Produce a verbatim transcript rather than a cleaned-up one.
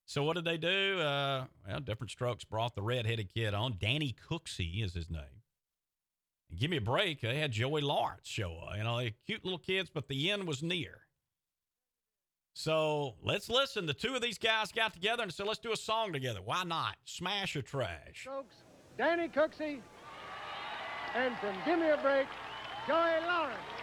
So what did they do? Uh, well, Different Strokes brought the redheaded kid on. Danny Cooksey is his name. And give me a break. They had Joey Lawrence show up. You know, they cute little kids, but the end was near. So let's listen. The two of these guys got together and said, let's do a song together. Why not? Smash or trash? Strokes, Danny Cooksey, and from Give Me a Break, Joey Lawrence.